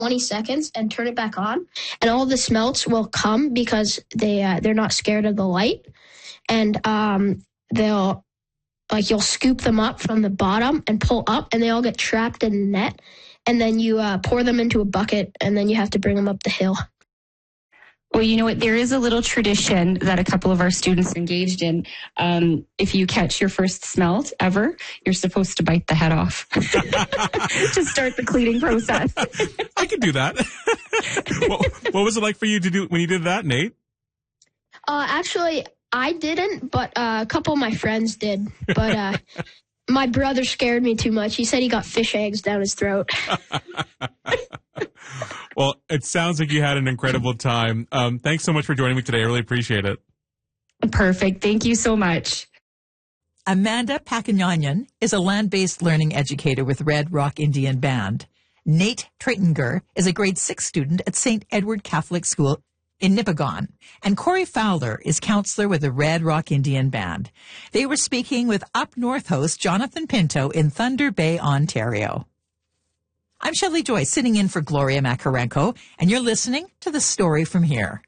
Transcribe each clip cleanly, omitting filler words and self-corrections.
20 seconds and turn it back on, and all the smelts will come because they're not scared of the light, and you'll scoop them up from the bottom and pull up, and they all get trapped in a net, and then you pour them into a bucket, and then you have to bring them up the hill. Well, you know what? There is a little tradition that a couple of our students engaged in. If you catch your first smelt ever, you're supposed to bite the head off to start the cleaning process. I could do that. What was it like for you to do when you did that, Nate? Actually, I didn't, but a couple of my friends did. But my brother scared me too much. He said he got fish eggs down his throat. Well, it sounds like you had an incredible time. Thanks so much for joining me today. I really appreciate it. Perfect. Thank you so much. Amanda Pakinyanyan is a land-based learning educator with Red Rock Indian Band. Nate Traitinger is a grade 6 student at St. Edward Catholic School in Nipigon. And Corey Fowler is counselor with the Red Rock Indian Band. They were speaking with Up North host Jonathan Pinto in Thunder Bay, Ontario. I'm Shelley Joyce, sitting in for Gloria Makarenko, and you're listening to The Story From Here.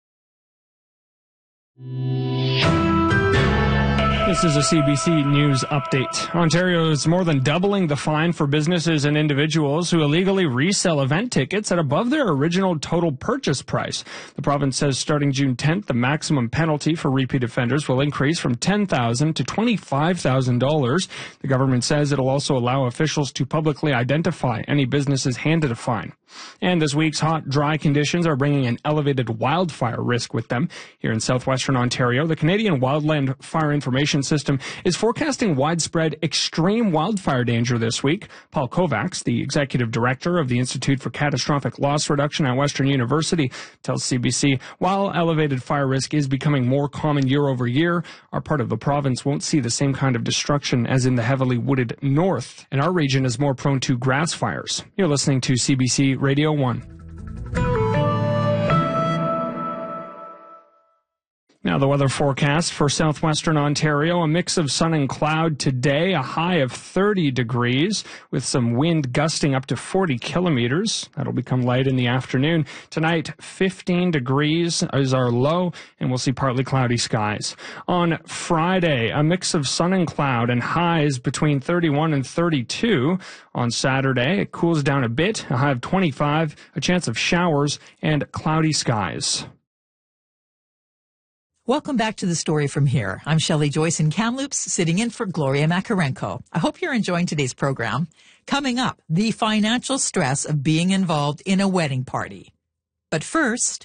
This is a CBC News update. Ontario is more than doubling the fine for businesses and individuals who illegally resell event tickets at above their original total purchase price. The province says starting June 10th, the maximum penalty for repeat offenders will increase from $10,000 to $25,000. The government says it'll also allow officials to publicly identify any businesses handed a fine. And this week's hot, dry conditions are bringing an elevated wildfire risk with them. Here in southwestern Ontario, the Canadian Wildland Fire Information System is forecasting widespread extreme wildfire danger this week. Paul Kovacs, the executive director of the Institute for Catastrophic Loss Reduction at Western University, tells CBC, while elevated fire risk is becoming more common year over year, our part of the province won't see the same kind of destruction as in the heavily wooded north, and our region is more prone to grass fires. You're listening to CBC Radio 1. Now the weather forecast for southwestern Ontario, a mix of sun and cloud today, a high of 30 degrees with some wind gusting up to 40 kilometers. That'll become light in the afternoon. Tonight, 15 degrees is our low, and we'll see partly cloudy skies. On Friday, a mix of sun and cloud and highs between 31 and 32. On Saturday, it cools down a bit, a high of 25, a chance of showers and cloudy skies. Welcome back to The Story From Here. I'm Shelley Joyce in Kamloops, sitting in for Gloria Makarenko. I hope you're enjoying today's program. Coming up, the financial stress of being involved in a wedding party. But first,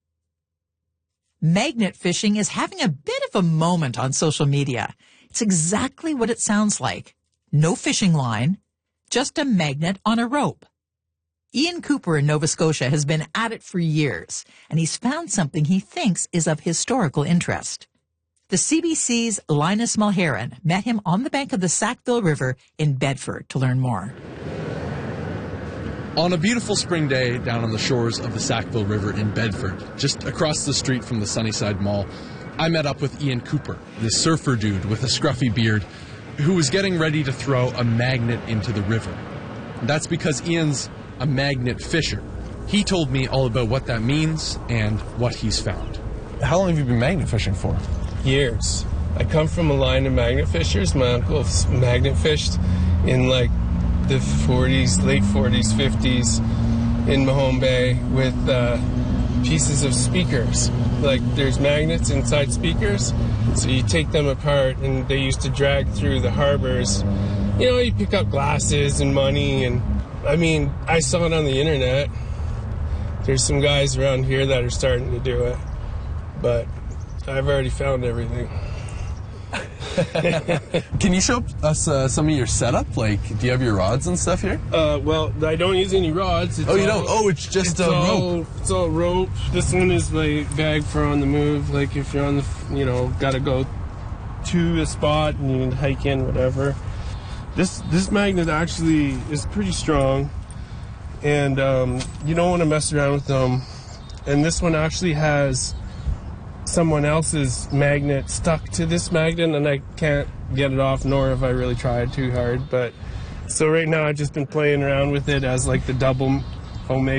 magnet fishing is having a bit of a moment on social media. It's exactly what it sounds like. No fishing line, just a magnet on a rope. Ian Cooper in Nova Scotia has been at it for years, and he's found something he thinks is of historical interest. The CBC's Linus Mulheron met him on the bank of the Sackville River in Bedford to learn more. On a beautiful spring day down on the shores of the Sackville River in Bedford, just across the street from the Sunnyside Mall, I met up with Ian Cooper, this surfer dude with a scruffy beard, who was getting ready to throw a magnet into the river. That's because Ian's a magnet fisher. He told me all about what that means and what he's found. How long have you been magnet fishing for? Years. I come from a line of magnet fishers. My uncle magnet fished in like the 40s, late 40s, 50s in Mahone Bay with pieces of speakers. Like there's magnets inside speakers, so you take them apart and they used to drag through the harbors. You know, you pick up glasses and money, and I mean, I saw it on the internet. There's some guys around here that are starting to do it, but I've already found everything. Can you show us some of your setup? Like, do you have your rods and stuff here? Well, I don't use any rods. You don't? Oh, it's just a rope. It's all rope. This one is my bag for on the move. Like, if you're on the, gotta go to a spot and you can hike in, whatever. This magnet actually is pretty strong, and you don't want to mess around with them. And this one actually has someone else's magnet stuck to this magnet, and I can't get it off, nor have I really tried too hard. But so right now I've just been playing around with it as like the double homemade